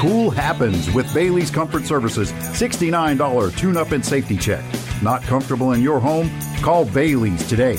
cool happens with Bailey's Comfort Services $69 tune-up and safety check. Not comfortable in your home? Call Bailey's today.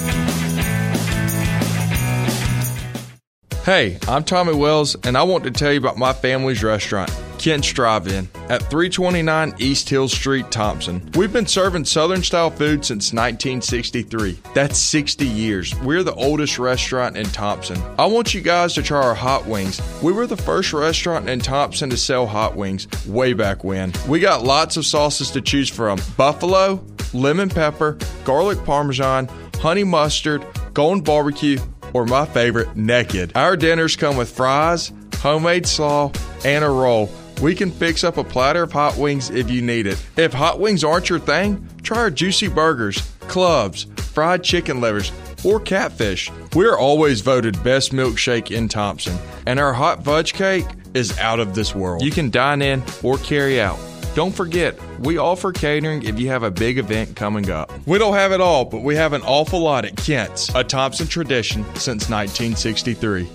Hey, I'm Tommy Wells, and I want to tell you about my family's restaurant, Kent's Drive-In, at 329 East Hill Street, Thompson. We've been serving Southern-style food since 1963. That's 60 years. We're the oldest restaurant in Thompson. I want you guys to try our hot wings. We were the first restaurant in Thompson to sell hot wings way back when. We got lots of sauces to choose from: buffalo, lemon pepper, garlic parmesan, honey mustard, golden barbecue, or my favorite, naked. Our dinners come with fries, homemade slaw, and a roll. We can fix up a platter of hot wings if you need it. If hot wings aren't your thing, try our juicy burgers, clubs, fried chicken livers, or catfish. We're always voted best milkshake in Thompson, and our hot fudge cake is out of this world. You can dine in or carry out. Don't forget, we offer catering if you have a big event coming up. We don't have it all, but we have an awful lot at Kent's, a Thompson tradition since 1963.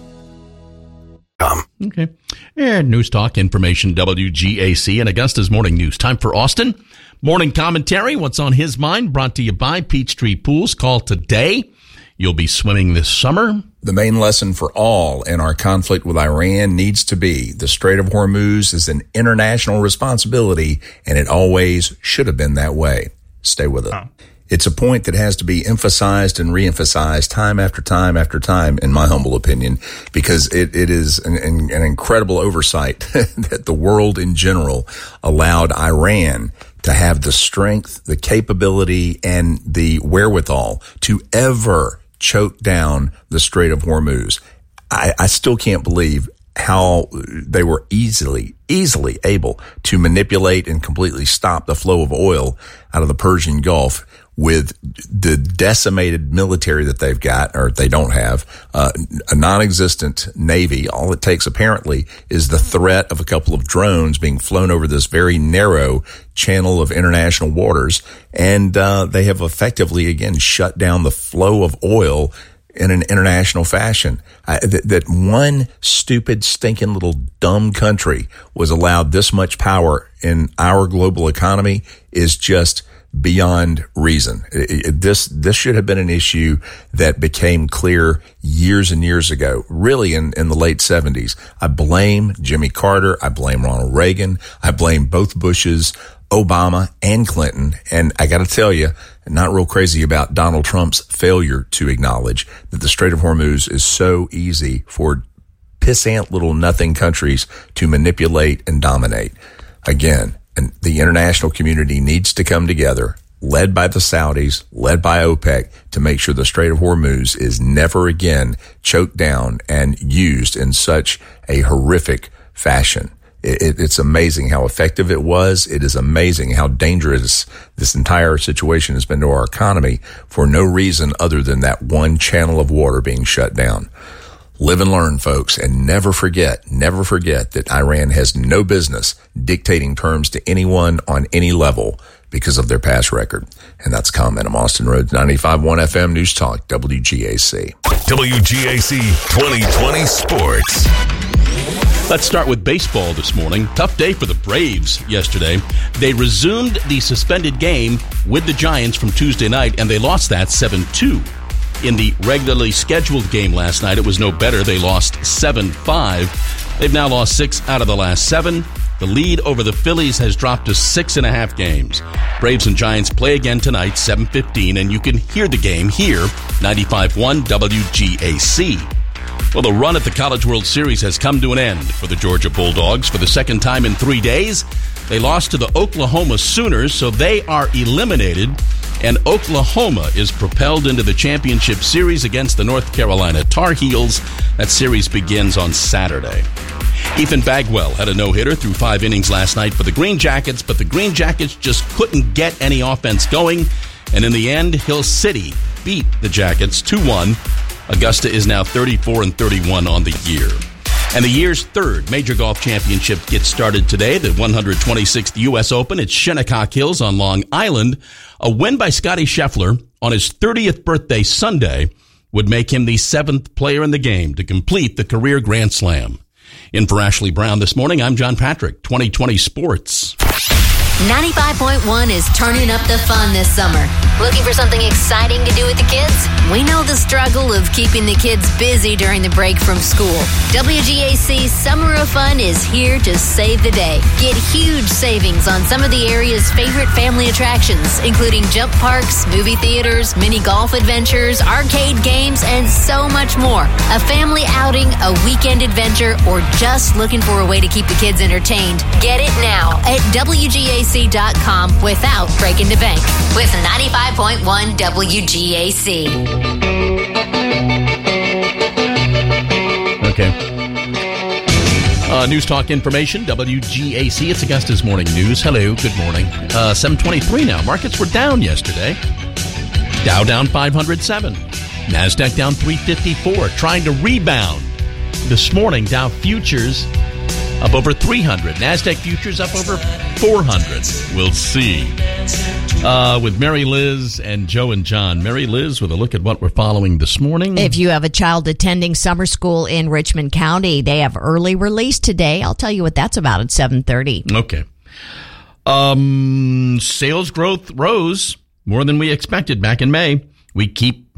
Okay. And News Talk, information, WGAC, and Augusta's Morning News. Time for Austin. Morning commentary, what's on his mind, brought to you by Peachtree Pools. Call today. You'll be swimming this summer. The main lesson for all in our conflict with Iran needs to be the Strait of Hormuz is an international responsibility, and it always should have been that way. Stay with it. It's a point that has to be emphasized and reemphasized time after time after time, in my humble opinion, because it is an incredible oversight that the world in general allowed Iran to have the strength, the capability, and the wherewithal to ever choke down the Strait of Hormuz. I still can't believe how they were easily able to manipulate and completely stop the flow of oil out of the Persian Gulf with the decimated military that they've got, or they don't have, a non-existent navy. All it takes apparently is the threat of a couple of drones being flown over this very narrow channel of international waters, and they have effectively, again, shut down the flow of oil in an international fashion. That one stupid, stinking little dumb country was allowed this much power in our global economy is just beyond reason. This should have been an issue that became clear years and years ago, really in the late 70s. I blame Jimmy Carter. I blame Ronald Reagan. I blame both Bushes, Obama, and Clinton. And I got to tell you, I'm not real crazy about Donald Trump's failure to acknowledge that the Strait of Hormuz is so easy for pissant little nothing countries to manipulate and dominate. Again, and the international community needs to come together, led by the Saudis, led by OPEC, to make sure the Strait of Hormuz is never again choked down and used in such a horrific fashion. It's amazing how effective it was. It is amazing how dangerous this entire situation has been to our economy for no reason other than that one channel of water being shut down. Live and learn, folks, and never forget that Iran has no business dictating terms to anyone on any level because of their past record. And that's a comment. I'm Austin Rhodes, 95.1 FM News Talk, WGAC. WGAC 2020 Sports. Let's start with baseball this morning. Tough day for the Braves yesterday. They resumed the suspended game with the Giants from Tuesday night, and they lost that 7-2. In the regularly scheduled game last night, it was no better. They lost 7-5. They've now lost 6 out of the last 7. The lead over the Phillies has dropped to 6.5 games. Braves and Giants play again tonight, 7:15, and you can hear the game here, 95.1 WGAC. Well, the run at the College World Series has come to an end for the Georgia Bulldogs. For the second time in 3 days, they lost to the Oklahoma Sooners, so they are eliminated. And Oklahoma is propelled into the championship series against the North Carolina Tar Heels. That series begins on Saturday. Ethan Bagwell had a no-hitter through 5 innings last night for the Green Jackets, but the Green Jackets just couldn't get any offense going. And in the end, Hill City beat the Jackets 2-1. Augusta is now 34-31 on the year. And the year's third major golf championship gets started today, the 126th U.S. Open at Shinnecock Hills on Long Island. A win by Scottie Scheffler on his 30th birthday Sunday would make him the 7th player in the game to complete the career Grand Slam. In for Ashley Brown this morning, I'm John Patrick, 2020 Sports. 95.1 is turning up the fun this summer. Looking for something exciting to do with the kids? We know the struggle of keeping the kids busy during the break from school. WGAC Summer of Fun is here to save the day. Get huge savings on some of the area's favorite family attractions, including jump parks, movie theaters, mini golf adventures, arcade games, and so much more. A family outing, a weekend adventure, or just looking for a way to keep the kids entertained? Get it now at WGAC.com without breaking the bank with 95.1 WGAC. Okay. News Talk information, WGAC. It's Augusta's Morning News. Hello, good morning. 7:23 now. Markets were down yesterday. Dow down 507. NASDAQ down 354. Trying to rebound. This morning, Dow futures up over 300. NASDAQ futures up over 400. We'll see. With Mary Liz and Joe and John. Mary Liz with a look at what we're following this morning. If you have a child attending summer school in Richmond County, they have early release today. I'll tell you what that's about at 7:30. Okay. Sales growth rose more than we expected back in May. We keep